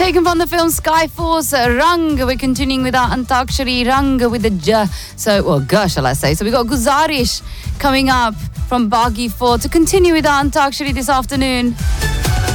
Taken from the film Skyforce, Rang. We're continuing with our Antakshari, Rang with the J. So, well, G, shall I say. So, we got Guzarish coming up from Baghi 4 to continue with our Antakshari this afternoon.